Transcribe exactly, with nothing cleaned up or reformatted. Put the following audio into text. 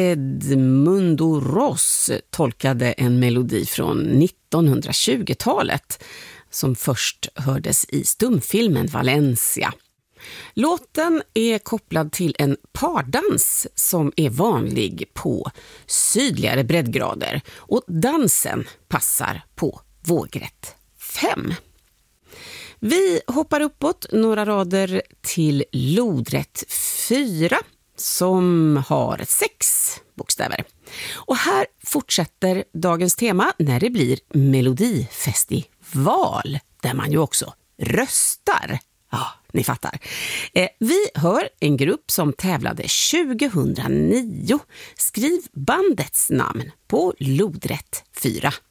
Edmundo Ross tolkade en melodi från nittonhundratjugotalet som först hördes i stumfilmen Valencia. Låten är kopplad till en pardans som är vanlig på sydligare breddgrader och dansen passar på vågrätt fem. Vi hoppar uppåt några rader till lodrätt fyra som har sex bokstäver. Och här fortsätter dagens tema när det blir melodifestival där man ju också röstar. Ja, ni fattar. Eh, vi hör en grupp som tävlade tjugohundranio. Skriv bandets namn på lodrätt fyra.